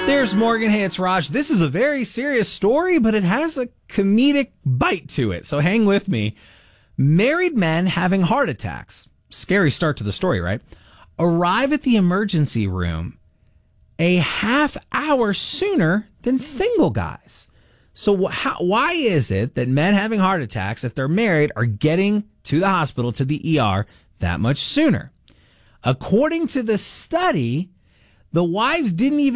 There's Morgan. Hey, it's Raj. This is a very serious story, but it has a comedic bite to it. So hang with me. Married men having heart attacks. Scary start to the story, right? Arrive at the emergency room a half hour sooner than single guys. So why is it that men having heart attacks, if they're married, are getting to the hospital, to the ER, that much sooner? According to the study, the wives didn't even